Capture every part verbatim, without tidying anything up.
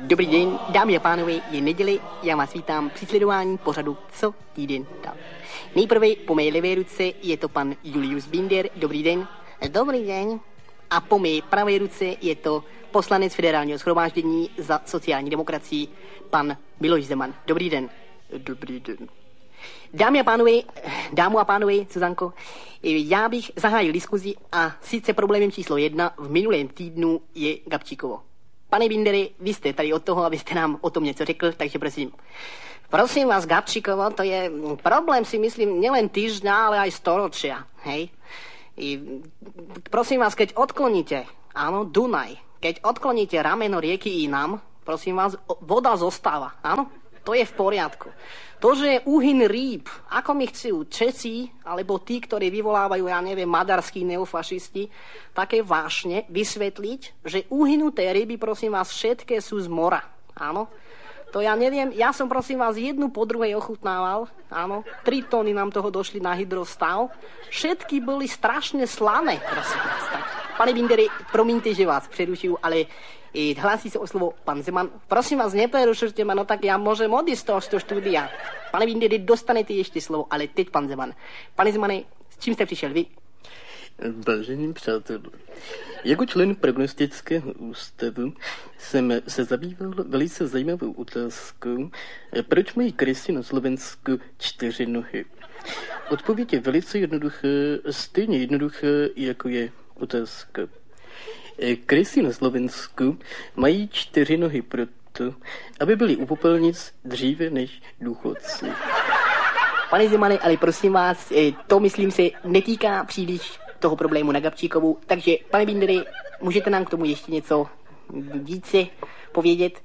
Dobrý den, dámy a pánové, je neděli, já vás vítám při sledování pořadu Co týden dal. Nejprve po mé levé ruce je to pan Julius Binder, dobrý den. Dobrý den. A po mé pravé ruce je to poslanec Federálního shromáždění za sociální demokracii, pan Miloš Zeman. Dobrý den. Dobrý den. Dámy a pánové, dámu a pánové, Suzanko, já bych zahájil diskuzi a sice problémem číslo jedna v minulém týdnu je Gabčíkovo. Pane Bindere, vy jste tady od toho, abyste nám o tom něco řekl, takže prosím. Prosím vás, Gabčíkovo, to je problém, si myslím, nielen týždňa, ale aj storočia, hej? I, prosím vás, keď odkloníte, áno, Dunaj, keď odkloníte rameno rieky Inam, prosím vás, voda zostáva, áno? To je v poriadku. To, že je úhyn rýb, ako mi chcú Česi, alebo tí, ktorí vyvolávajú, ja neviem, maďarskí neofašisti, také vášne vysvetliť, že uhynuté ryby, prosím vás, všetké sú z mora. Áno? To ja neviem, ja som, prosím vás, jednu po druhej ochutnával, áno, tri tóny nám toho došli na hydrostav, všetky boli strašne slané, prosím vás. Tak, pane Bindere, promiňte, že vás prerušujú, ale e, hlási sa o slovo pán Zeman. Prosím vás, neprerušujte ma, no tak ja môžem odísť z toho, z toho štúdia. Pane Bindere, dostanete ešte slovo, ale teď pán Zeman. Pane Zemane, s čím ste prišiel vy? Vážení přátelé, jako člen prognostického ústavu jsem se zabýval velice zajímavou otázkou, proč mají krysy na Slovensku čtyři nohy. Odpověď je velice jednoduchá, stejně jednoduchá, jako je otázka. Krysy na Slovensku mají čtyři nohy proto, aby byly u popelnic dříve než důchodci. Pane Zemane, ale prosím vás, to myslím se netýká příliš toho problému na Gabčíkovu, takže pane Bindere, můžete nám k tomu ještě něco více povědět?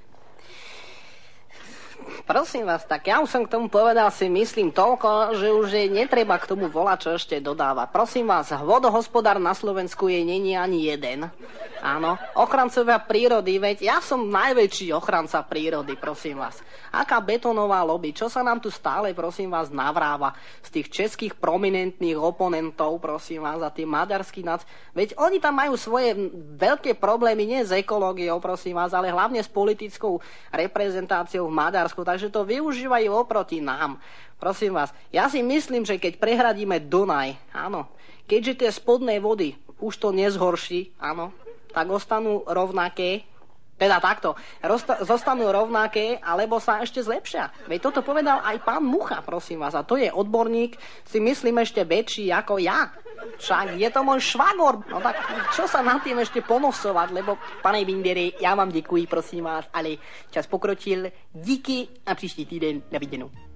Prosím vás, tak ja už som k tomu povedal, si myslím toľko, že už je netreba k tomu volať, čo ešte dodáva. Prosím vás, vodohospodár na Slovensku je není ani jeden. Áno, ochrancovia prírody, veď ja som najväčší ochranca prírody, prosím vás. Aká betónová lobby, čo sa nám tu stále, prosím vás, navráva z tých českých prominentných oponentov, prosím vás, a tých maďarských nac. Veď oni tam majú svoje veľké problémy, nie s ekológiou, prosím vás, ale hlavne s politickou reprezentáciou v Maďarsku, takže to využívajú oproti nám. Prosím vás, ja si myslím, že keď prehradíme Dunaj, áno, keďže tie spodné vody už to nezhorší, áno, tak ostanú rovnaké, teda takto, rosta, zostanú rovnaké, alebo sa ešte zlepšia. Veď toto povedal aj pán Mucha, prosím vás, a to je odborník, si myslím ešte väčší ako ja. Však je to môj švagor, no tak čo sa nad tým ešte ponosovať, lebo... Pane Bindere, já vám děkuji, prosím vás, ale čas pokročil. Díky a příští týden na viděnou.